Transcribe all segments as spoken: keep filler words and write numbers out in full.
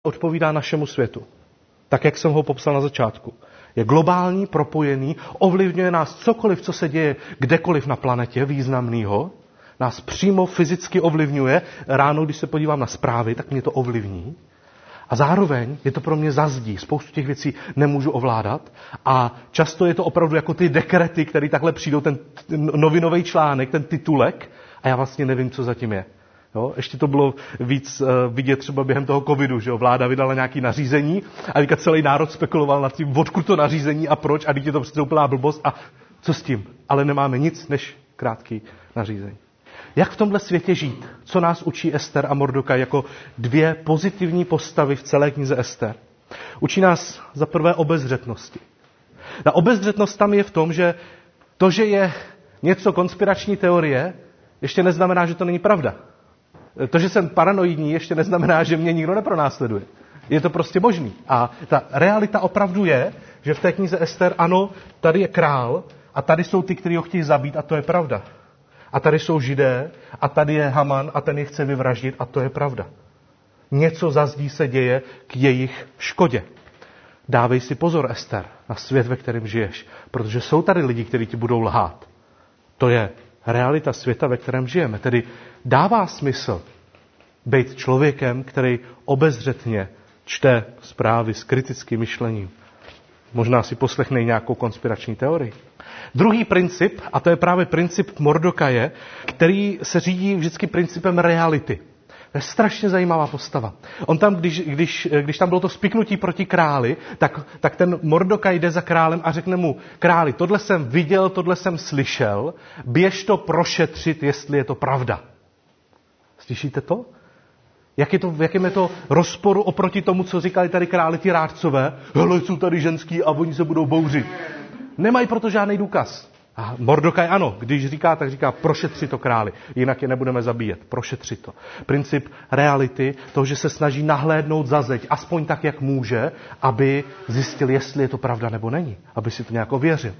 odpovídá našemu světu. Tak, jak jsem ho popsal na začátku. Je globální, propojený, ovlivňuje nás cokoliv, co se děje kdekoliv na planetě významného, nás přímo fyzicky ovlivňuje. Ráno, když se podívám na zprávy, tak mě to ovlivní. A zároveň je to pro mě zazdí. Spoustu těch věcí nemůžu ovládat. A často je to opravdu jako ty dekrety, které takhle přijdou, ten novinový článek, ten titulek, a já vlastně nevím, co zatím je. Jo? Ještě to bylo víc uh, vidět třeba během toho covidu, že jo? Vláda vydala nějaké nařízení a teďka celý národ spekuloval nad tím, odkud to nařízení a proč, a teď je to prostě úplná blbost a co s tím. Ale nemáme nic než krátký nařízení. Jak v tomhle světě žít? Co nás učí Ester a Mordokaj jako dvě pozitivní postavy v celé knize Ester? Učí nás za prvé obezřetnosti. Ta obezřetnost tam je v tom, že to, že je něco konspirační teorie, ještě neznamená, že to není pravda. To, že jsem paranoidní, ještě neznamená, že mě nikdo nepronásleduje. Je to prostě možný. A ta realita opravdu je, že v té knize Ester, ano, tady je král a tady jsou ty, kteří ho chtějí zabít, a to je pravda. A tady jsou Židé a tady je Haman a ten je chce vyvraždit, a to je pravda. Něco zazdí se děje k jejich škodě. Dávej si pozor, Ester, na svět, ve kterém žiješ, protože jsou tady lidi, kteří ti budou lhát. To je realita světa, ve kterém žijeme. Tedy dává smysl být člověkem, který obezřetně čte zprávy s kritickým myšlením. Možná si poslechne nějakou konspirační teorii. Druhý princip, a to je právě princip Mordokaje, který se řídí vždycky principem reality. To je strašně zajímavá postava. On tam, když, když, když tam bylo to spiknutí proti králi, tak, tak ten Mordokaj jde za králem a řekne mu: králi, tohle jsem viděl, tohle jsem slyšel, běž to prošetřit, jestli je to pravda. Slyšíte to? Jak je to, v jakém je to rozporu oproti tomu, co říkali tady králi ti rádcové? Hele, jsou tady ženský a oni se budou bouřit. Nemají proto žádný důkaz. A Mordokaj ano, když říká, tak říká: prošetři to, králi, jinak je nebudeme zabíjet. Prošetři to. Princip reality, toho, že se snaží nahlédnout za zeď, aspoň tak, jak může, aby zjistil, jestli je to pravda nebo není. Aby si to nějak ověřil.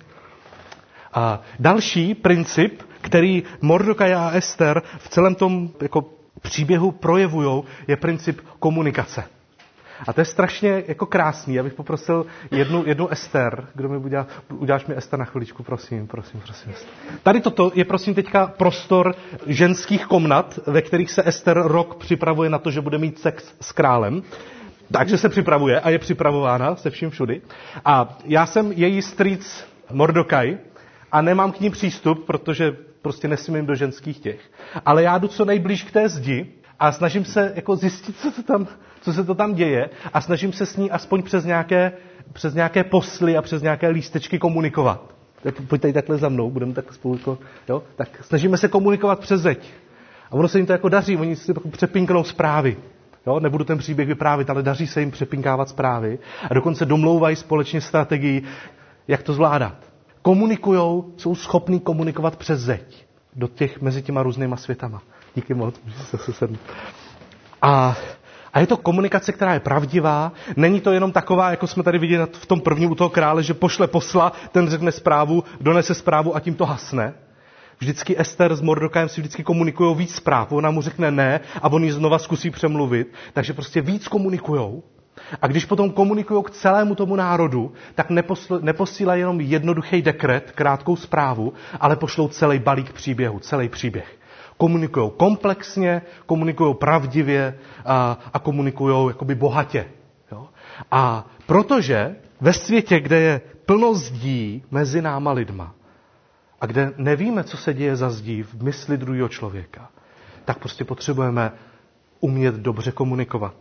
A další princip, který Mordokaj a Ester v celém tom jako příběhu projevujou, je princip komunikace. A to je strašně jako krásný. Já bych poprosil jednu, jednu Ester. Kdo mi udělá, uděláš mi Ester na chviličku, prosím, prosím, prosím. Tady toto je prosím teďka prostor ženských komnat, ve kterých se Ester rok připravuje na to, že bude mít sex s králem. Takže se připravuje a je připravována se vším všudy. A já jsem její strýc Mordokaj a nemám k ní přístup, protože prostě nesmím do ženských těch. Ale já jdu co nejblíž k té zdi a snažím se jako zjistit, co to tam, co se to tam děje, a snažím se s ní aspoň přes nějaké, přes nějaké posly a přes nějaké lístečky komunikovat. Tak pojď tady takhle za mnou, budeme takhle spolu, jo? Tak snažíme se komunikovat přes zeď. A ono se jim to jako daří, oni si přepinknou zprávy. Jo? Nebudu ten příběh vyprávět, ale daří se jim přepinkávat zprávy a dokonce domlouvají společně strategii, jak to zvládat. Komunikujou, jsou schopní komunikovat přes zeď do těch mezi těma různýma světama. Díky moc, můžu se sesednout. A, a je to komunikace, která je pravdivá. Není to jenom taková, jako jsme tady viděli v tom prvním u toho krále, že pošle posla, ten řekne zprávu, donese zprávu a tím to hasne. Vždycky Ester s Mordokajem si vždycky komunikují víc zpráv. Ona mu řekne ne a on ji znova zkusí přemluvit. Takže prostě víc komunikujou. A když potom komunikují k celému tomu národu, tak neposl- neposílají jenom jednoduchý dekret, krátkou zprávu, ale pošlou celý balík příběhu, celý příběh. Komunikují komplexně, komunikují pravdivě a, a komunikují jakoby bohatě. Jo? A protože ve světě, kde je plno zdí mezi náma lidma a kde nevíme, co se děje za zdí v mysli druhého člověka, tak prostě potřebujeme umět dobře komunikovat.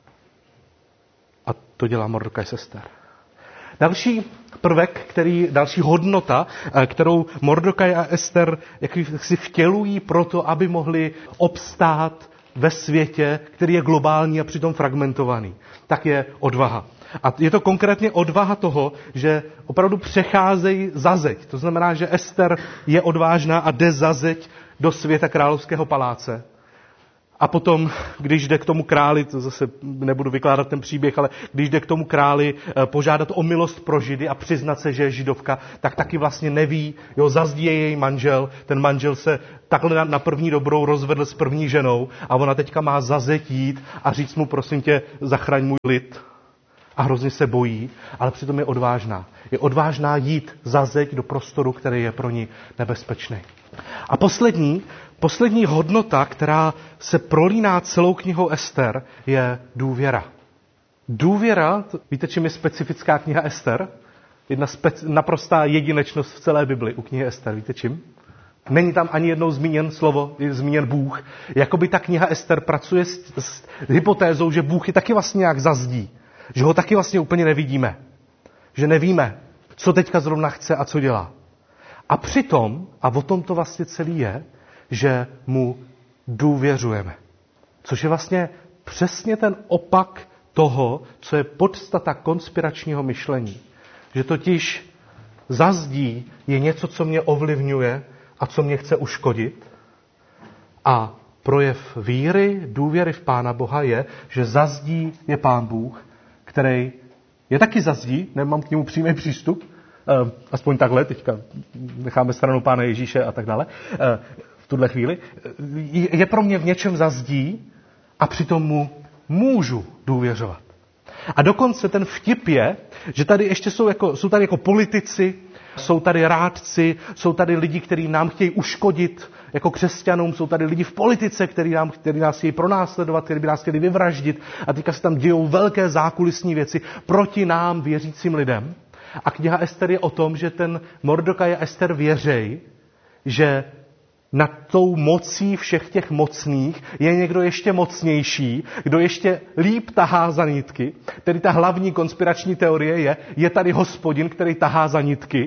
A to dělá Mordokaj s Ester. Další prvek, který, další hodnota, kterou Mordokaj a Ester jak si vtělují proto, aby mohli obstát ve světě, který je globální a přitom fragmentovaný, tak je odvaha. A je to konkrétně odvaha toho, že opravdu přecházejí za zeď. To znamená, že Ester je odvážná a jde za zeď do světa královského paláce. A potom, když jde k tomu králi, to zase nebudu vykládat ten příběh, ale když jde k tomu králi požádat o milost pro Židy a přiznat se, že je židovka, tak taky vlastně neví, jo, zazdí je její manžel, ten manžel se takhle na první dobrou rozvedl s první ženou a ona teďka má za zeď jít a říct mu, prosím tě, zachraň můj lid. A hrozně se bojí, ale přitom je odvážná. Je odvážná jít za zeď do prostoru, který je pro ní nebezpečný. A poslední, poslední hodnota, která se prolíná celou knihou Ester, je důvěra. Důvěra, víte, čím je specifická kniha Ester? Jedna speci- naprostá jedinečnost v celé Bibli u knihy Ester, víte čím? Není tam ani jednou zmíněn slovo, je zmíněn Bůh. Jakoby ta kniha Ester pracuje s, s hypotézou, že Bůh je taky vlastně nějak zazdí. Že ho taky vlastně úplně nevidíme. Že nevíme, co teďka zrovna chce a co dělá. A přitom, a o tom to vlastně celý je, že mu důvěřujeme. Což je vlastně přesně ten opak toho, co je podstata konspiračního myšlení. Že totiž zazdí je něco, co mě ovlivňuje a co mě chce uškodit. A projev víry, důvěry v Pána Boha je, že zazdí je Pán Bůh, který je taky zazdí, nemám k němu přímý přístup, aspoň takhle, teďka necháme stranou Pána Ježíše a tak dále, v tuhle chvíli, je pro mě v něčem zazdí a přitom mu můžu důvěřovat. A dokonce ten vtip je, že tady ještě jsou, jako, jsou tady jako politici, jsou tady rádci, jsou tady lidi, kteří nám chtějí uškodit jako křesťanům, jsou tady lidi v politice, kteří, nám, kteří nás chtějí pronásledovat, kteří by nás chtěli vyvraždit a teďka se tam dějou velké zákulisní věci proti nám věřícím lidem. A kniha Ester je o tom, že ten Mordokaj a Ester věřej, že nad tou mocí všech těch mocných je někdo ještě mocnější, kdo ještě líp tahá za nitky. Tedy ta hlavní konspirační teorie je, je tady Hospodin, který tahá za nitky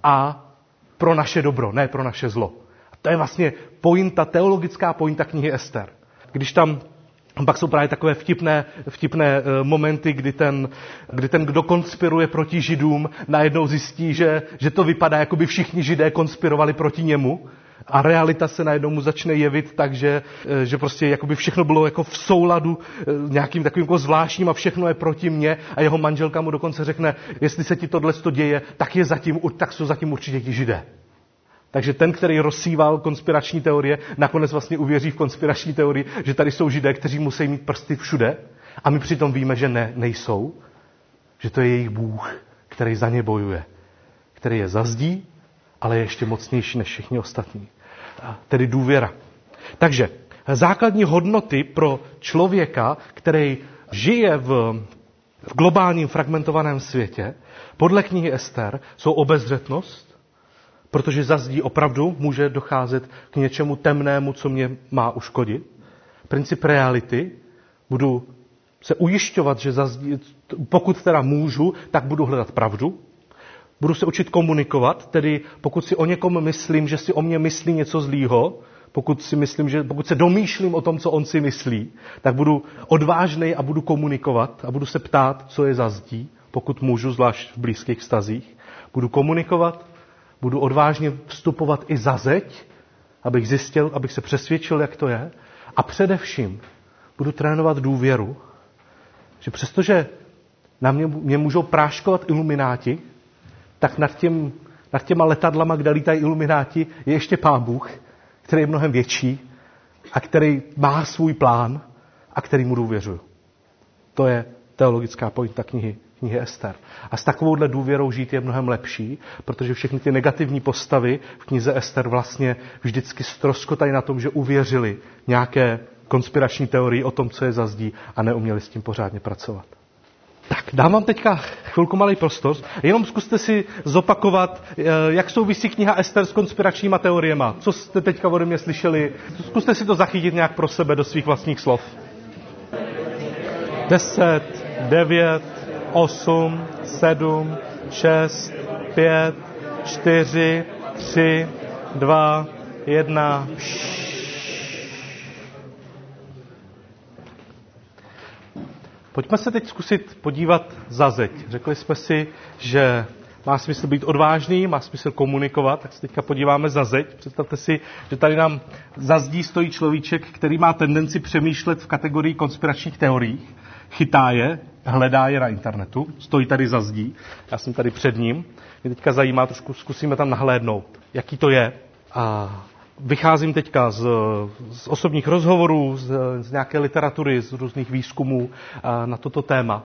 a pro naše dobro, ne pro naše zlo. A to je vlastně pointa, teologická pointa knihy Ester. Když tam pak jsou právě takové vtipné, vtipné momenty, kdy ten, kdy ten, kdo konspiruje proti Židům, najednou zjistí, že, že to vypadá, jako by všichni Židé konspirovali proti němu. A realita se najednou mu začne jevit tak, že, že prostě jakoby všechno bylo jako v souladu nějakým takovým jako zvláštním a všechno je proti mně a jeho manželka mu dokonce řekne, jestli se ti tohle děje, tak, je zatím, tak jsou zatím určitě ti Židé. Takže ten, který rozsíval konspirační teorie, nakonec vlastně uvěří v konspirační teorii, že tady jsou Židé, kteří musí mít prsty všude a my přitom víme, že ne, nejsou, že to je jejich Bůh, který za ně bojuje, který je zazdí, ale je ještě mocnější než všichni ostatní. Tedy důvěra. Takže základní hodnoty pro člověka, který žije v, v globálním fragmentovaném světě, podle knihy Ester jsou obezřetnost, protože zazdí opravdu může docházet k něčemu temnému, co mě má uškodit. Princip reality, budu se ujišťovat, že zazdí, pokud teda můžu, tak budu hledat pravdu. Budu se učit komunikovat, tedy pokud si o někom myslím, že si o mě myslí něco zlýho, pokud si myslím, že pokud se domýšlím o tom, co on si myslí, tak budu odvážnej a budu komunikovat a budu se ptát, co je za zdí, pokud můžu, zvlášť v blízkých vztazích. Budu komunikovat, budu odvážně vstupovat i za zeď, abych zjistil, abych se přesvědčil, jak to je. A především budu trénovat důvěru, že přestože na mě, mě můžou práškovat ilumináti, tak nad, těm, nad těma letadlama, kde lítají ilumináti, je ještě Pán Bůh, který je mnohem větší a který má svůj plán a který mu důvěřuju. To je teologická pointa knihy, knihy Ester. A s takovouhle důvěrou žít je mnohem lepší, protože všechny ty negativní postavy v knize Ester vlastně vždycky ztroskotají na tom, že uvěřili nějaké konspirační teorii o tom, co je za zdí a neuměli s tím pořádně pracovat. Tak, dám vám teďka chvilku malý prostor. Jenom zkuste si zopakovat, jak souvisí kniha Ester s konspiračníma teoriema. Co jste teďka ode mě slyšeli? Zkuste si to zachytit nějak pro sebe do svých vlastních slov. Deset, devět, osm, sedm, šest, pět, čtyři, tři, dva, jedna. Pojďme se teď zkusit podívat za zeď. Řekli jsme si, že má smysl být odvážný, má smysl komunikovat, tak se teďka podíváme za zeď. Představte si, že tady nám za zdí stojí človíček, který má tendenci přemýšlet v kategorii konspiračních teorií, chytá je, hledá je na internetu, stojí tady za zdí, já jsem tady před ním. Mě teďka zajímá, trošku zkusíme tam nahlédnout, jaký to je. A vycházím teďka z, z osobních rozhovorů, z, z nějaké literatury, z různých výzkumů na toto téma.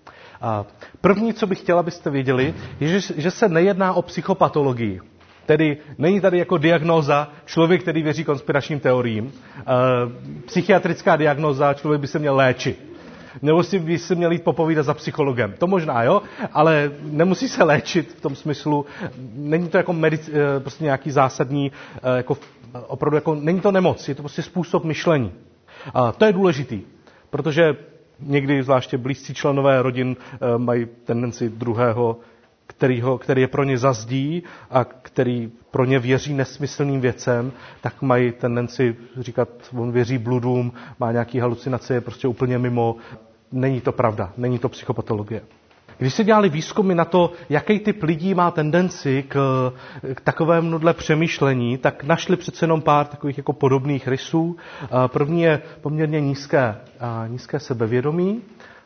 A první, co bych chtěla, abyste věděli, je, že, že se nejedná o psychopatologii. Tedy není tady jako diagnóza člověk, který věří konspiračním teoriím. E, psychiatrická diagnóza, člověk by se měl léčit. Nebo si by se měl jít popovídat za psychologem. To možná, jo, ale nemusí se léčit v tom smyslu. Není to jako medic, prostě nějaký zásadní, jako opravdu jako, není to nemoc, je to prostě způsob myšlení. A to je důležitý, protože někdy zvláště blízcí členové rodin mají tendenci druhého, kterýho, který je pro ně zazdí a který pro ně věří nesmyslným věcem, tak mají tendenci říkat, on věří bludům, má nějaký halucinace, je prostě úplně mimo. Není to pravda, není to psychopatologie. Když se dělali výzkumy na to, jaký typ lidí má tendenci k, k takovémhle přemýšlení, tak našli přece jenom pár takových jako podobných rysů. První je poměrně nízké, nízké sebevědomí,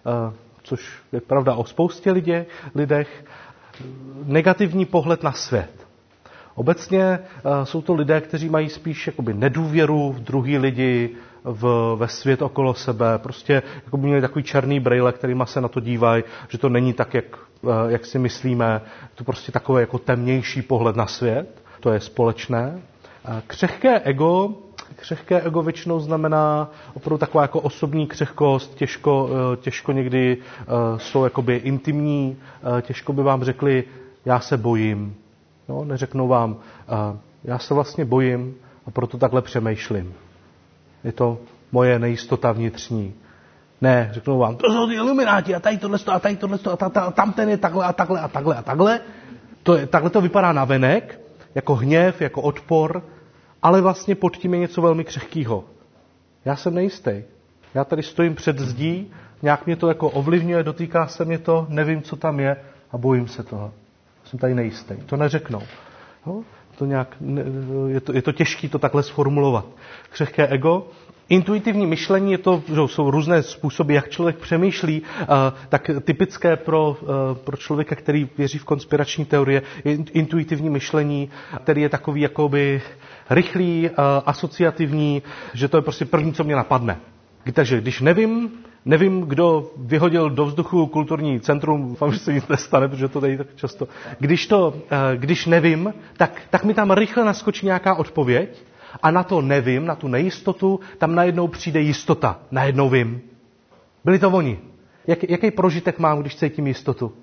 což je pravda o spoustě lidé, lidech. Negativní pohled na svět. Obecně uh, jsou to lidé, kteří mají spíš jakoby nedůvěru v druhý lidi, v, ve svět okolo sebe. Prostě jako by měli takový černý brejle, kterýma se na to dívají, že to není tak, jak, uh, jak si myslíme. To prostě takový jako temnější pohled na svět. To je společné. Uh, křehké ego, křehké ego většinou znamená opravdu taková jako osobní křehkost, těžko, uh, těžko někdy uh, jsou jakoby intimní, uh, těžko by vám řekli, já se bojím. No, neřeknou vám, uh, já se vlastně bojím a proto takhle přemýšlím. Je to moje nejistota vnitřní. Ne, řeknou vám, to jsou ty ilumináti a tady tohle a tady tohle a, ta, ta, a tam ten je takhle a takhle a takhle a takhle. To je, takhle to vypadá navenek, jako hněv, jako odpor, ale vlastně pod tím je něco velmi křehkýho. Já jsem nejistý. Já tady stojím před zdí, nějak mě to jako ovlivňuje, dotýká se mě to, nevím, co tam je a bojím se toho. Jsem tady nejistý. To neřeknou. No, to nějak, je, to, je to těžké to takhle sformulovat. Křehké ego. Intuitivní myšlení, je to, že jsou různé způsoby, jak člověk přemýšlí, tak typické pro, pro člověka, který věří v konspirační teorie, je intuitivní myšlení, který je takový jakoby rychlý, asociativní, že to je prostě první, co mě napadne. Takže když nevím, nevím, kdo vyhodil do vzduchu kulturní centrum, doufám, že se nic nestane, protože to tady tak často. Když, to, když nevím, tak, tak mi tam rychle naskočí nějaká odpověď a na to nevím, na tu nejistotu, tam najednou přijde jistota. Najednou vím. Byli to oni. Jak, jaký prožitek mám, když cítím jistotu?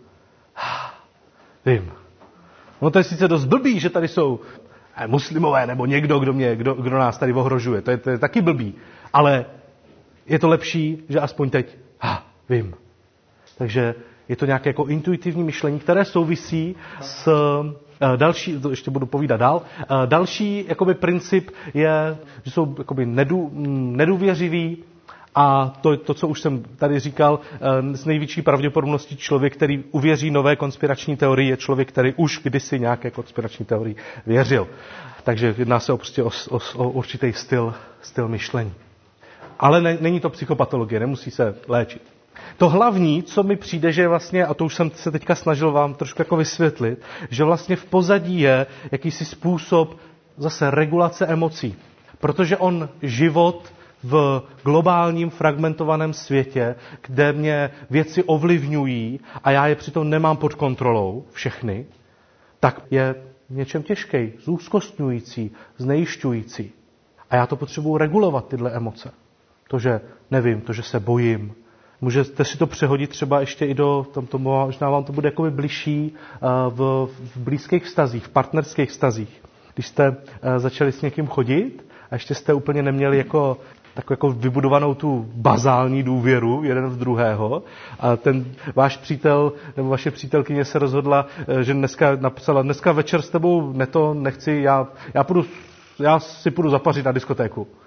Vím. No to je sice dost blbý, že tady jsou muslimové nebo někdo, kdo, mě, kdo, kdo nás tady ohrožuje. To je, to je taky blbý. Ale je to lepší, že aspoň teď, ha, vím. Takže je to nějaké jako intuitivní myšlení, které souvisí s uh, další, to ještě budu povídat dál, uh, další jakoby princip je, že jsou jakoby nedů, nedůvěřiví a to, to, co už jsem tady říkal, uh, s největší pravděpodobností člověk, který uvěří nové konspirační teorii, je člověk, který už kdysi nějaké konspirační teorii věřil. Takže jedná se o, prostě o, o, o určitý styl, styl myšlení. Ale ne, není to psychopatologie, nemusí se léčit. To hlavní, co mi přijde, že vlastně, a to už jsem se teďka snažil vám trošku jako vysvětlit, že vlastně v pozadí je jakýsi způsob zase regulace emocí. Protože on život v globálním fragmentovaném světě, kde mě věci ovlivňují a já je přitom nemám pod kontrolou, všechny, tak je v něčem těžký, zúzkostňující, znejišťující. A já to potřebuji regulovat, tyhle emoce. To, že nevím, to, že se bojím. Můžete si to přehodit třeba ještě i do, tam to, možná vám to bude jakoby bližší v, v blízkých vztazích, v partnerských vztazích. Když jste začali s někým chodit a ještě jste úplně neměli jako, takovou jako vybudovanou tu bazální důvěru jeden v druhého a ten váš přítel nebo vaše přítelkyně se rozhodla, že dneska napsala, dneska večer s tebou ne to nechci, já, já, půjdu, já si půjdu zapařit na diskotéku.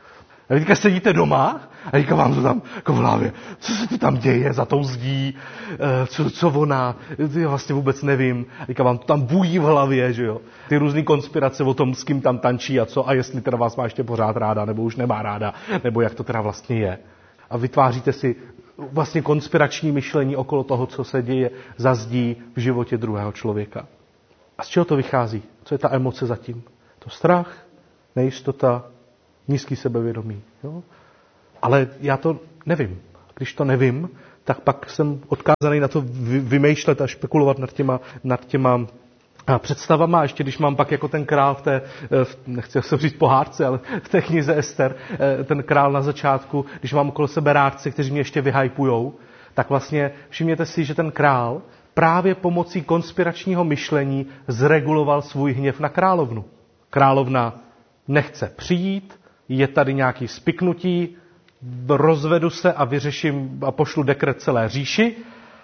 A teďka sedíte doma a teďka vám to tam jako v hlavě, co se to tam děje za tou zdí, co, co ona, já vlastně vůbec nevím. A teďka vám to tam bují v hlavě, že jo. Ty různý konspirace o tom, s kým tam tančí a co, a jestli teda vás má ještě pořád ráda, nebo už nemá ráda, nebo jak to teda vlastně je. A vytváříte si vlastně konspirační myšlení okolo toho, co se děje za zdí v životě druhého člověka. A z čeho to vychází? Co je ta emoce zatím? To strach, nejistota, nízký sebevědomí. Jo? Ale já to nevím. Když to nevím, tak pak jsem odkázaný na to vymýšlet a špekulovat nad těma, nad těma představama. A ještě když mám pak jako ten král v té, nechci se říct pohádce, ale v té knize Ester, ten král na začátku, když mám okolo sebe rádce, kteří mě ještě vyhypujou, tak vlastně všimněte si, že ten král právě pomocí konspiračního myšlení zreguloval svůj hněv na královnu. Královna nechce přijít, je tady nějaký spiknutí, rozvedu se a vyřeším a pošlu dekret celé říši.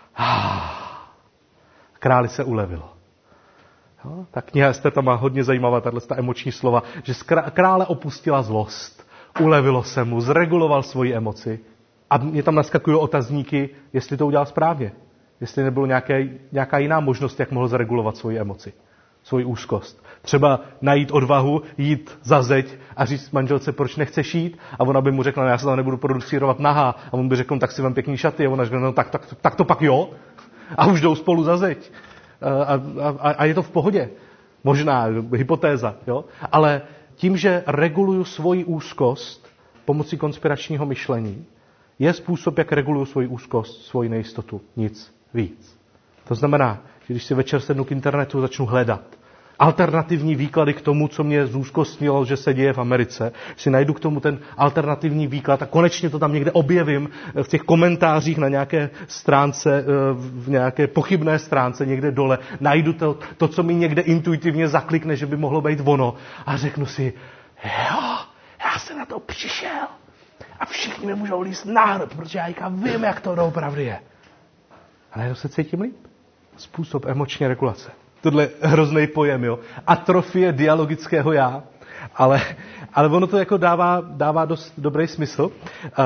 Králi se ulevilo. Jo? Ta kniha Ester tam má hodně zajímavá tato emoční slova, že krále opustila zlost, ulevilo se mu, zreguloval svoji emoci a mě tam naskakují otazníky, jestli to udělal správně. Jestli nebylo nějaké, nějaká jiná možnost, jak mohl zregulovat svoji emoci, svoji úzkost. Třeba najít odvahu, jít za zeď a říct manželce, proč nechceš jít? A ona by mu řekla, no, já se tam nebudu producírovat nahá. A on by řekl, no, tak si vem pěkný šaty. A ona řekla, no tak, tak, tak to pak jo. A už jdou spolu za zeď. A, a, a je to v pohodě. Možná hypotéza. Jo? Ale tím, že reguluju svoji úzkost pomocí konspiračního myšlení, je způsob, jak reguluju svoji úzkost, svoji nejistotu. Nic víc. To znamená, že když si večer sednu k internetu, začnu hledat alternativní výklady k tomu, co mě zúzkostnilo, že se děje v Americe, si najdu k tomu ten alternativní výklad a konečně to tam někde objevím v těch komentářích na nějaké stránce, v nějaké pochybné stránce někde dole, najdu to, to co mi někde intuitivně zaklikne, že by mohlo být ono a řeknu si, jo, já jsem na to přišel a všichni mi můžou líst na hrb, protože já vím, jak to doopravdy je. A najednou se cítím líp. Způsob emoční regulace. Tohle je hrozný pojem, jo. Atrofie dialogického já. Ale, ale ono to jako dává, dává dost dobrý smysl. Uh,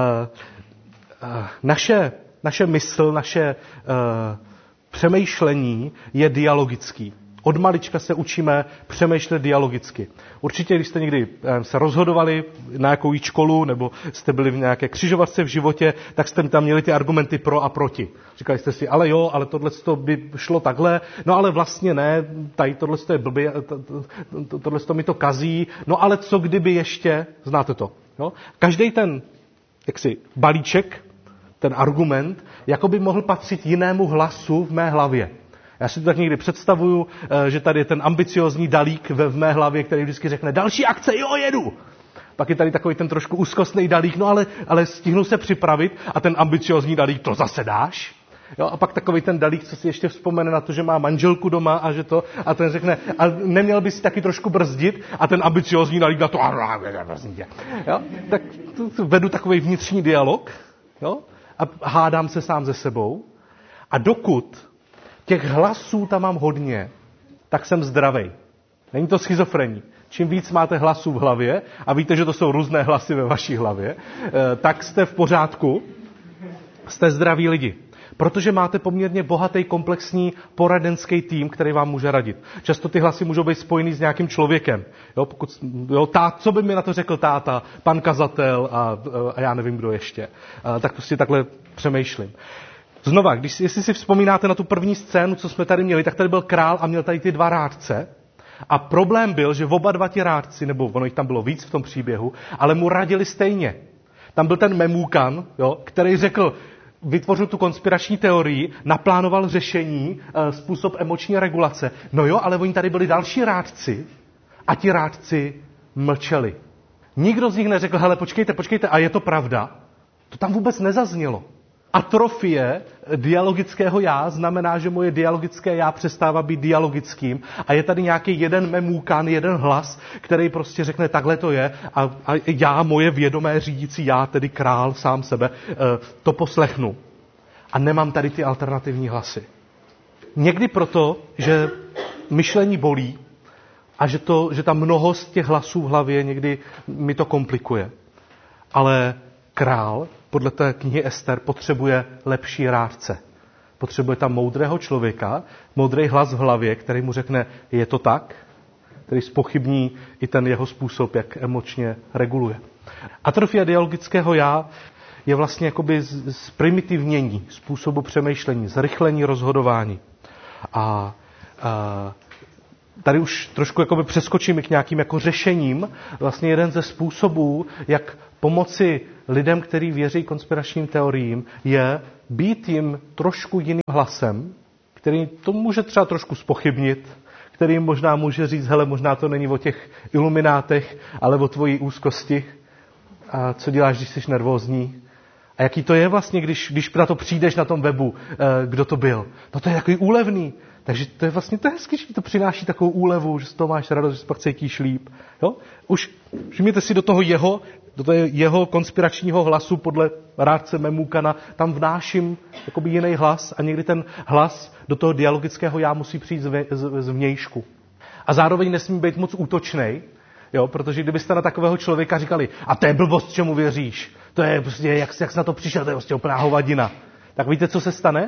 uh, naše, naše mysl, naše uh, přemýšlení je dialogický. Od malička se učíme přemýšlet dialogicky. Určitě, když jste někdy se rozhodovali na jakou jít školu, nebo jste byli v nějaké křižovatce v životě, tak jste tam měli ty argumenty pro a proti. Říkali jste si, ale jo, ale tohle by šlo takhle, no ale vlastně ne, tady tohle je blbě, tohle mi to kazí, no ale co kdyby ještě, znáte to. Jo? Každý ten jaksi balíček, ten argument, jako by mohl patřit jinému hlasu v mé hlavě. Já si to tak někdy představuju, že tady je ten ambiciózní dalík v mé hlavě, který vždycky řekne, další akce, jo, jedu. Pak je tady takový ten trošku úzkostný dalík, no ale, ale stihnu se připravit a ten ambiciózní dalík, to zase dáš. Jo, a pak takový ten dalík, co si ještě vzpomene na to, že má manželku doma a že to, a ten řekne, a neměl bys taky trošku brzdit, a ten ambiciózní dalík na to, jo, tak vedu takový vnitřní dialog, jo, a hádám se sám ze sebou. A dokud těch hlasů tam mám hodně, tak jsem zdravej. Není to schizofrení. Čím víc máte hlasů v hlavě, a víte, že to jsou různé hlasy ve vaší hlavě, tak jste v pořádku, jste zdraví lidi. Protože máte poměrně bohatý, komplexní poradenský tým, který vám může radit. Často ty hlasy můžou být spojený s nějakým člověkem. Jo, pokud, jo, tá, co by mi na to řekl táta, pan kazatel a, a já nevím, kdo ještě. A, tak prostě takhle přemýšlím. Znova, když, jestli si vzpomínáte na tu první scénu, co jsme tady měli, tak tady byl král a měl tady ty dva rádce. A problém byl, že oba dva ti rádci, nebo ono jich tam bylo víc v tom příběhu, ale mu radili stejně. Tam byl ten memůkan, jo, který řekl, vytvořil tu konspirační teorii, naplánoval řešení, způsob emoční regulace. No jo, ale oni tady byli další rádci a ti rádci mlčeli. Nikdo z nich neřekl, hele, počkejte, počkejte, a je to pravda? To tam vůbec nezaznělo. Atrofie dialogického já znamená, že moje dialogické já přestává být dialogickým a je tady nějaký jeden memůkan, jeden hlas, který prostě řekne, takhle to je a, a já, moje vědomé řídící já, tedy král sám sebe, to poslechnu. A nemám tady ty alternativní hlasy. Někdy proto, že myšlení bolí a že, to, že ta mnohost těch hlasů v hlavě někdy mi to komplikuje. Ale král, podle té knihy Ester, potřebuje lepší rádce. Potřebuje tam moudrého člověka, moudrý hlas v hlavě, který mu řekne, je to tak, který zpochybní i ten jeho způsob, jak emočně reguluje. Atrofia dialogického já je vlastně jakoby zprimitivnění způsobu přemýšlení, zrychlení rozhodování. A, a tady už trošku jakoby přeskočím k nějakým jako řešením. Vlastně jeden ze způsobů, jak pomoci lidem, kteří věří konspiračním teoriím, je být jim trošku jiným hlasem, který to může třeba trošku zpochybnit, který jim možná může říct, hele, možná to není o těch iluminátech, ale o tvojí úzkosti. A co děláš, když jsi nervózní? A jaký to je vlastně, když, když na to přijdeš na tom webu, kdo to byl? No to je takový úlevný. Takže to je vlastně to je hezky, že to přináší takovou úlevu, že z toho máš radost, že se pak cítíš líp. Jo? Už všimněte si do toho jeho, do toho jeho konspiračního hlasu podle rádce Memukana, tam vnáším jakoby jiný hlas a někdy ten hlas do toho dialogického já musí přijít z, z, z vnějšku. A zároveň nesmí být moc útočnej, jo? Protože kdybyste na takového člověka říkali, a to je blbost, čemu věříš, to je prostě, jak, jak jsi na to přišel, to je prostě úplná hovadina. Tak víte, co se stane?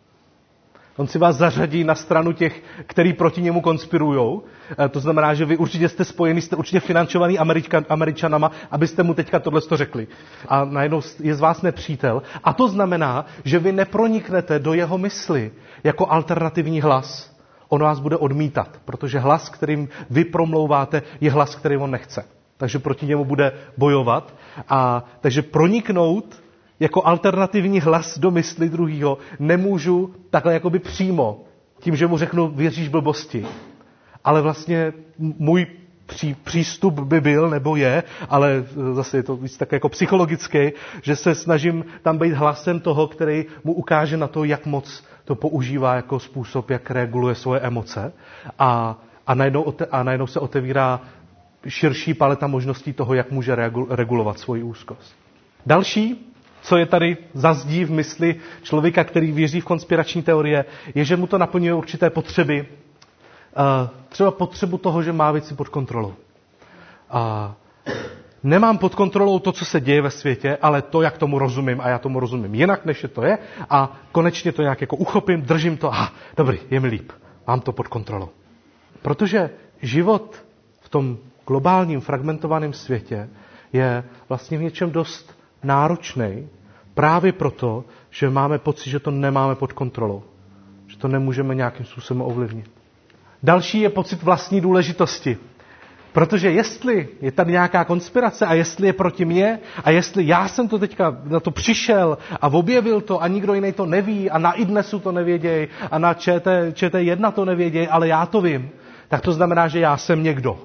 On si vás zařadí na stranu těch, který proti němu konspirujou. To znamená, že vy určitě jste spojení, jste určitě financovaný Američan, Američanama, abyste mu teďka tohle řekli. A najednou je z vás nepřítel. A to znamená, že vy neproniknete do jeho mysli jako alternativní hlas. On vás bude odmítat, protože hlas, kterým vy promlouváte, je hlas, který on nechce. Takže proti němu bude bojovat. A takže proniknout jako alternativní hlas do mysli druhýho nemůžu takhle jakoby přímo, tím, že mu řeknu, věříš blbosti. Ale vlastně můj pří, přístup by byl, nebo je, ale zase je to víc tak jako psychologický, že se snažím tam být hlasem toho, který mu ukáže na to, jak moc to používá jako způsob, jak reguluje svoje emoce. A, a, najednou, a najednou se otevírá širší paleta možností toho, jak může regulovat svoji úzkost. Další, co je tady zazdí v mysli člověka, který věří v konspirační teorie, je, že mu to naplňuje určité potřeby. Třeba potřebu toho, že má věci pod kontrolou. A nemám pod kontrolou to, co se děje ve světě, ale to, jak tomu rozumím, a já tomu rozumím jinak, než je to je, a konečně to nějak jako uchopím, držím to, a dobrý, je mi líp, mám to pod kontrolou. Protože život v tom globálním fragmentovaném světě je vlastně v něčem dost náročný, právě proto, že máme pocit, že to nemáme pod kontrolou. Že to nemůžeme nějakým způsobem ovlivnit. Další je pocit vlastní důležitosti. Protože jestli je tady nějaká konspirace a jestli je proti mně a jestli já jsem to teďka na to přišel a objevil to a nikdo jiný to neví a na iDnesu to nevěděj a na ČT jedna to nevěděj, ale já to vím, tak to znamená, že já jsem někdo.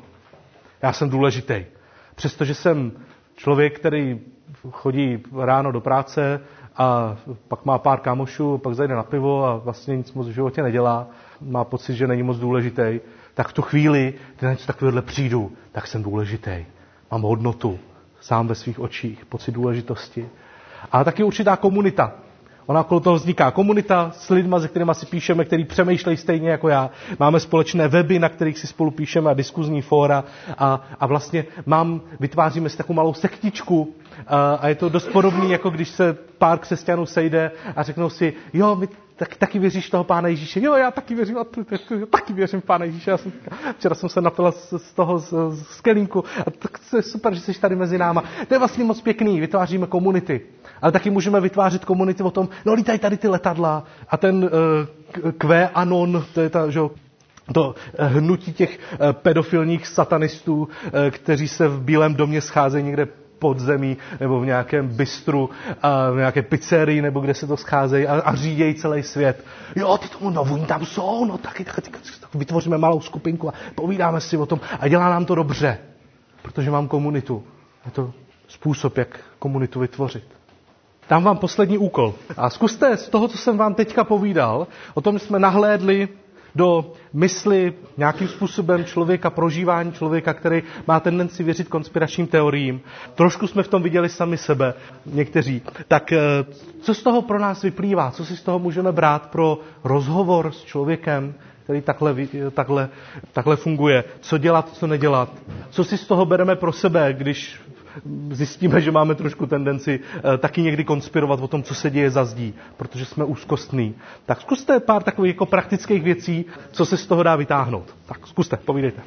Já jsem důležitý. Přestože jsem člověk, který chodí ráno do práce a pak má pár kamošů, pak zajde na pivo a vlastně nic moc v životě nedělá, má pocit, že není moc důležitý, tak v tu chvíli, kdy na něco takovéhle přijdu, tak jsem důležitý. Mám hodnotu, sám ve svých očích, pocit důležitosti. A taky určitá komunita. Ona okolo toho vzniká komunita s lidma, se kterými si píšeme, který přemýšlejí stejně jako já. Máme společné weby, na kterých si spolu píšeme a diskuzní fóra a, a vlastně mám, vytváříme si takovou malou sektičku a, a je to dost podobný, jako když se pár křesťanů sejde a řeknou si, jo, my tak, taky věříš toho Pána Ježíše. Jo, já taky věřím, a t- t- t- taky věřím v Pána Ježíše. Já jsem, včera jsem se napila z, z toho z, z kelímku a tak to je super, že jsi tady mezi náma. To je vlastně moc pěkný, vytváříme komunity. Ale taky můžeme vytvářet komunity o tom, no lítají tady ty letadla a ten uh, QAnon, to je ta, že, to hnutí těch uh, pedofilních satanistů, uh, kteří se v Bílém domě scházejí někde pod zemí, nebo v nějakém bistru, a v nějaké pizzerii, nebo kde se to scházejí a, a řídějí celý svět. Jo, ty tomu, no oni tam jsou, no taky, taky, taky vytvoříme malou skupinku a povídáme si o tom a dělá nám to dobře, protože mám komunitu. Je to způsob, jak komunitu vytvořit. Dám vám poslední úkol. A zkuste z toho, co jsem vám teďka povídal, o tom jsme nahlédli do mysli nějakým způsobem člověka, prožívání člověka, který má tendenci věřit konspiračním teoriím. Trošku jsme v tom viděli sami sebe, někteří. Tak co z toho pro nás vyplývá? Co si z toho můžeme brát pro rozhovor s člověkem, který takhle, takhle, takhle funguje? Co dělat, co nedělat? Co si z toho bereme pro sebe, když zjistíme, že máme trošku tendenci taky někdy konspirovat o tom, co se děje za zdí, protože jsme úzkostní. Tak zkuste pár takových jako praktických věcí, co se z toho dá vytáhnout. Tak zkuste, povídejte.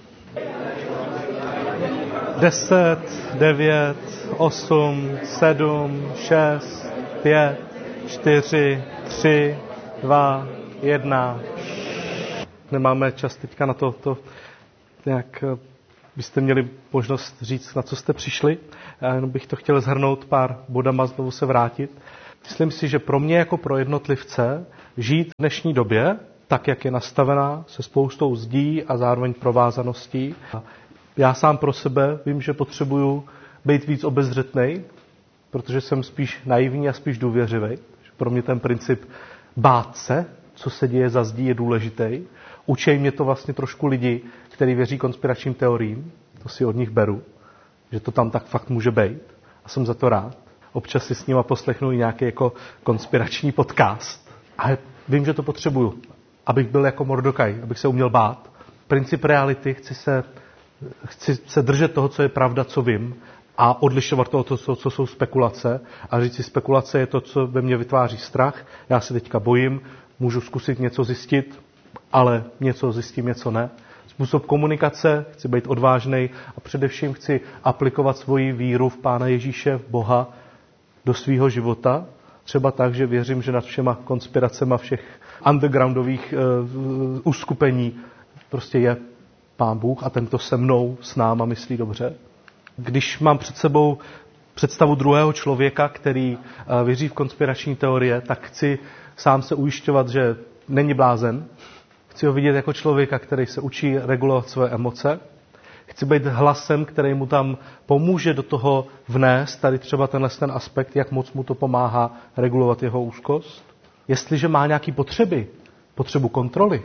Deset, devět, osm, sedm, šest, pět, čtyři, tři, dva, jedna. Nemáme čas teďka na to, to nějak byste měli možnost říct, na co jste přišli. Já jenom bych to chtěl shrnout pár bodama, znovu se vrátit. Myslím si, že pro mě jako pro jednotlivce žít v dnešní době, tak jak je nastavená, se spoustou zdí a zároveň provázaností. Já sám pro sebe vím, že potřebuju být víc obezřetnej, protože jsem spíš naivní a spíš důvěřivý. Pro mě ten princip bát se, co se děje za zdí, je důležitý. Učej mě to vlastně trošku lidi, kteří věří konspiračním teoriím. To si od nich beru, že to tam tak fakt může být. A jsem za to rád. Občas si s nima poslechnu i nějaký jako konspirační podcast. A vím, že to potřebuju, abych byl jako Mordokaj, abych se uměl bát. Princip reality, chci se, chci se držet toho, co je pravda, co vím, a odlišovat toho, co, co jsou spekulace. A říct si, spekulace je to, co ve mně vytváří strach. Já se teďka bojím, můžu zkusit něco zjistit, ale něco zjistím, něco ne. Způsob komunikace, chci být odvážnej a především chci aplikovat svoji víru v Pána Ježíše, v Boha, do svýho života. Třeba tak, že věřím, že nad všema konspiracema všech undergroundových uh, uskupení prostě je Pán Bůh a tento se mnou, s náma myslí dobře. Když mám před sebou představu druhého člověka, který uh, věří v konspirační teorie, tak chci sám se ujišťovat, že není blázen. Chci ho vidět jako člověka, který se učí regulovat své emoce. Chci být hlasem, který mu tam pomůže do toho vnést, tady třeba tenhle ten aspekt, jak moc mu to pomáhá regulovat jeho úzkost. Jestliže má nějaké potřeby, potřebu kontroly,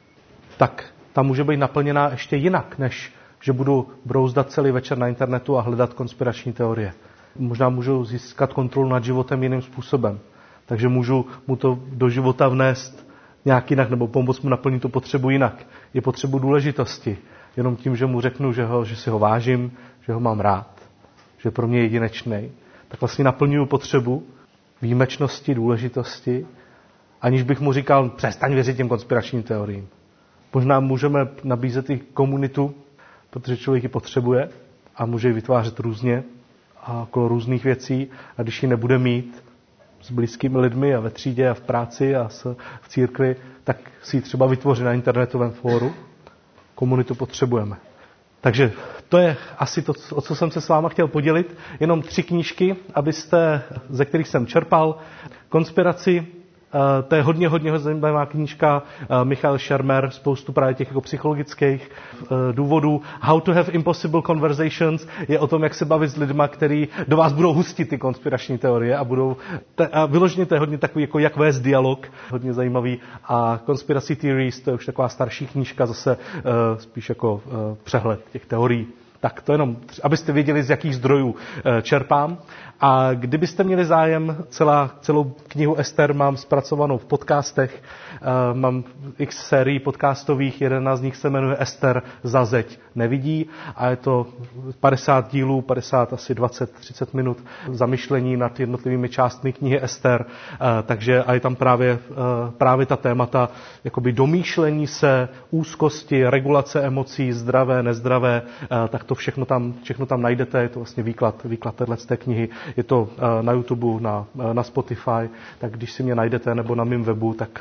tak ta může být naplněná ještě jinak, než že budu brouzdat celý večer na internetu a hledat konspirační teorie. Možná můžu získat kontrolu nad životem jiným způsobem. Takže můžu mu to do života vnést nějak jinak, nebo pomoct mu naplnit tu potřebu jinak. Je potřebu důležitosti. Jenom tím, že mu řeknu, že, ho, že si ho vážím, že ho mám rád, že pro mě je jedinečný, tak vlastně naplňuju potřebu výjimečnosti, důležitosti, aniž bych mu říkal, přestaň věřit těm konspiračním teoriím. Možná můžeme nabízet i komunitu, protože člověk ji potřebuje a může ji vytvářet různě a okolo různých věcí. A když ji nebude mít s blízkými lidmi a ve třídě a v práci a v církvi, tak si ji třeba vytvoří na internetovém fóru. Komunitu potřebujeme. Takže to je asi to, o co jsem se s váma chtěl podělit. Jenom tři knížky, abyste, ze kterých jsem čerpal. Konspiraci, to je hodně, hodně zajímavá knížka. Michael Shermer, spoustu právě těch jako psychologických důvodů. How to have impossible conversations je o tom, jak se bavit s lidma, který do vás budou hustit ty konspirační teorie a budou, a vyloženě to je hodně takový, jako jak vést dialog, hodně zajímavý. A Conspiracy Theories, to je už taková starší knížka, zase spíš jako přehled těch teorií. Tak to jenom, abyste věděli, z jakých zdrojů čerpám. A kdybyste měli zájem, celá, celou knihu Ester mám zpracovanou v podcastech. Mám x sérií podcastových, jeden z nich se jmenuje Ester za zeď nevidí a je to padesát dílů, padesát, asi dvacet třicet minut zamyšlení nad jednotlivými částmi knihy Ester. Takže a je tam právě, právě ta témata jakoby domýšlení se, úzkosti, regulace emocí, zdravé, nezdravé, tak to všechno tam, všechno tam najdete. Je to vlastně výklad, výklad téhleté knihy. Je to na YouTube, na, na Spotify, tak když si mě najdete nebo na mém webu, tak,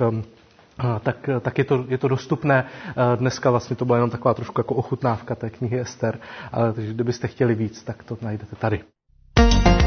tak, tak je, to, je to dostupné. Dneska vlastně to byla jenom taková trošku jako ochutnávka té knihy Ester, ale takže kdybyste chtěli víc, tak to najdete tady.